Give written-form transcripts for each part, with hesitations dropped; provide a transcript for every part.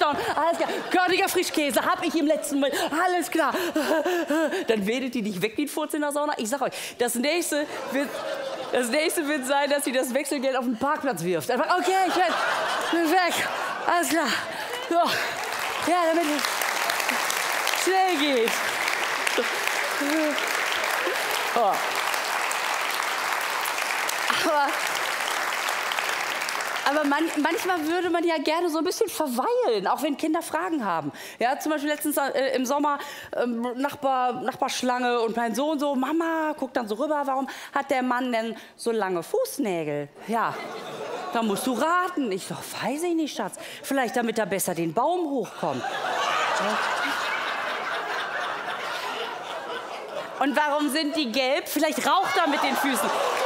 Touchdown, alles klar. Körniger Frischkäse, hab ich im letzten Mal, alles klar. Dann wedelt die dich weg, den Furz in der Sauna. Ich sag euch, das nächste wird sein, dass sie das Wechselgeld auf den Parkplatz wirft. Einfach, okay, ich bin weg, alles klar. So. Ja, damit es schnell geht. Oh. Aber manchmal würde man ja gerne so ein bisschen verweilen, auch wenn Kinder Fragen haben. Ja, zum Beispiel letztens im Sommer Nachbarschlange und mein Sohn so, Mama, guckt dann so rüber, warum hat der Mann denn so lange Fußnägel? Ja, da musst du raten. Ich so, weiß ich nicht, Schatz. Vielleicht damit er besser den Baum hochkommt. Ja. Und warum sind die gelb? Vielleicht raucht er mit den Füßen.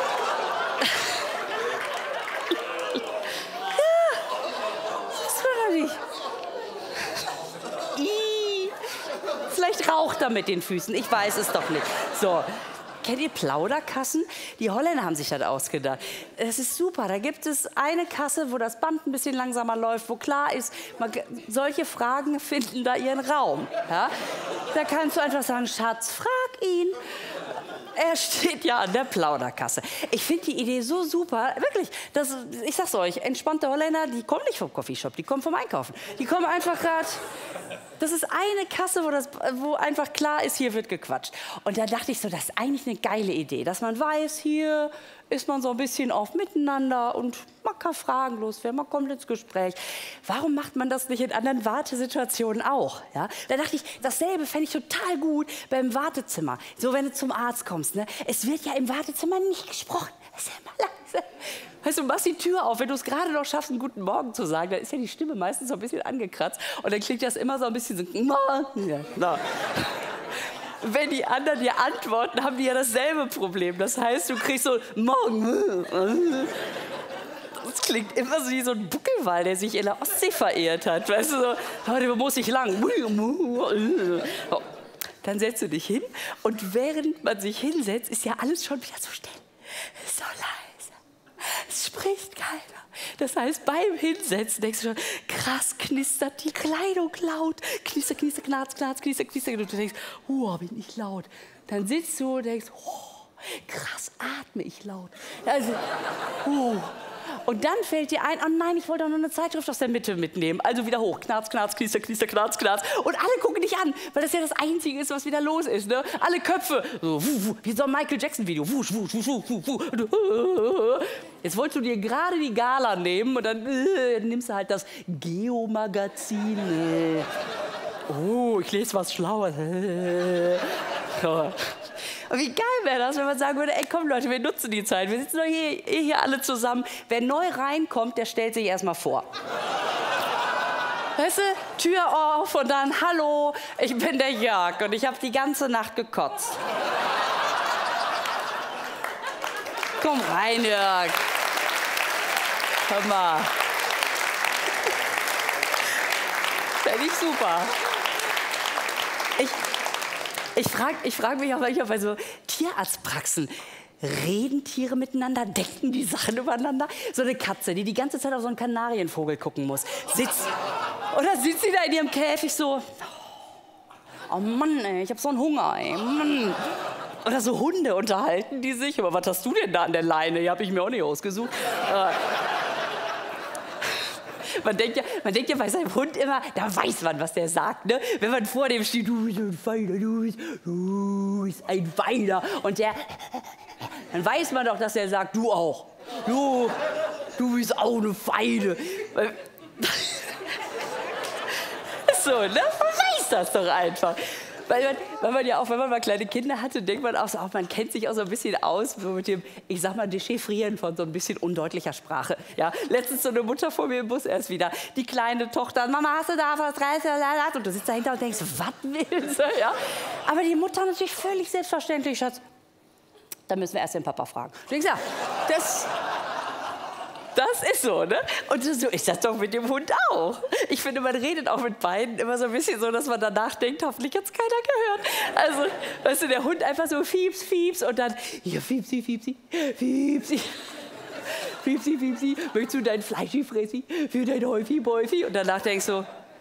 Vielleicht raucht er mit den Füßen. Ich weiß es doch nicht. So, kennt ihr Plauderkassen? Die Holländer haben sich das ausgedacht. Das ist super. Da gibt es eine Kasse, wo das Band ein bisschen langsamer läuft, wo klar ist, solche Fragen finden da ihren Raum. Ja? Da kannst du einfach sagen, Schatz, frag ihn. Er steht ja an der Plauderkasse. Ich finde die Idee so super, wirklich. Ich sag's euch, entspannte Holländer, die kommen nicht vom Coffeeshop, die kommen vom Einkaufen. Die kommen einfach gerade. Das ist eine Kasse, wo einfach klar ist, hier wird gequatscht. Und da dachte ich so, das ist eigentlich eine geile Idee, dass man weiß, hier ist man so ein bisschen auf Miteinander und man kann fragenlos werden, man kommt ins Gespräch. Warum macht man das nicht in anderen Wartesituationen auch? Ja? Da dachte ich, dasselbe fände ich total gut beim Wartezimmer. So, wenn du zum Arzt kommst, ne? Es wird ja im Wartezimmer nicht gesprochen. Es ist immer leise. Weißt du, machst die Tür auf, wenn du es gerade noch schaffst, einen guten Morgen zu sagen, dann ist ja die Stimme meistens so ein bisschen angekratzt und dann klingt das immer so ein bisschen so. Ja, so. Wenn die anderen dir antworten, haben die ja dasselbe Problem. Das heißt, du kriegst so Morgen. Das klingt immer so wie so ein Buckelwal, der sich in der Ostsee verirrt hat. Weißt du, so, heute muss ich lang. Dann setzt du dich hin und während man sich hinsetzt, ist ja alles schon wieder so still. So leise. Es spricht keiner. Das heißt, beim Hinsetzen denkst du schon, krass, knistert die Kleidung laut. Knister, knister, knarz, knarz, knister, knister. Und du denkst, bin ich laut. Dann sitzt du und denkst, krass, atme ich laut. Also, Und dann fällt dir ein, oh nein, ich wollte doch nur eine Zeitschrift aus der Mitte mitnehmen. Also wieder hoch, knarz, knarz, knister, knister, knarz, knarz. Und alle gucken dich an, weil das ja das Einzige ist, was wieder los ist. Ne? Alle Köpfe, so, wie so ein Michael Jackson-Video. Wusch, wusch, wusch, wusch, wusch. Jetzt wolltest du dir gerade die Gala nehmen und dann nimmst du halt das Geo-Magazin. Ich lese was Schlaues. Und wie geil wäre das, wenn man sagen würde, ey, komm Leute, wir nutzen die Zeit. Wir sitzen doch hier alle zusammen. Wer neu reinkommt, der stellt sich erstmal vor. Weißt du, Tür auf und dann, hallo, ich bin der Jörg und ich habe die ganze Nacht gekotzt. Komm rein, Jörg. Hör mal. Fände ich super. Ich frag mich auch manchmal bei so Tierarztpraxen, reden Tiere miteinander, denken die Sachen übereinander? So eine Katze, die ganze Zeit auf so einen Kanarienvogel gucken muss, sitzt sie da in ihrem Käfig so, oh Mann, ey, ich hab so einen Hunger, ey, Mann. Oder so Hunde unterhalten die sich, aber was hast du denn da an der Leine? Die hab ich mir auch nicht ausgesucht. Man denkt ja bei seinem Hund immer, da weiß man, was der sagt, ne? Wenn man vor dem steht, du bist ein Feiner, du bist ein Feiner. Und dann weiß man doch, dass er sagt, du auch. Du bist auch eine Feine. So, ne? Man weiß das doch einfach. Weil man ja auch, wenn man mal kleine Kinder hatte, denkt man auch so, man kennt sich auch so ein bisschen aus so mit dem, ich sag mal, Dechiffrieren von so ein bisschen undeutlicher Sprache. Ja, letztens so eine Mutter vor mir im Bus erst wieder, die kleine Tochter, Mama, hast du da was? Und du sitzt dahinter und denkst, was will sie? Ja? Aber die Mutter natürlich völlig selbstverständlich, Schatz, da müssen wir erst den Papa fragen. Du denkst, ja, das ist so, ne? Und so ist das doch mit dem Hund auch. Ich finde, man redet auch mit beiden immer so ein bisschen so, dass man danach denkt, hoffentlich hat es keiner gehört. Also, weißt du, der Hund einfach so fieps, fieps und dann, hier, fiepsi, fiepsi, fiepsi. Fiepsi, fiepsi, möchtest du dein Fleischi, Fressi für dein Häufi, Bäufi? Und danach denkst du,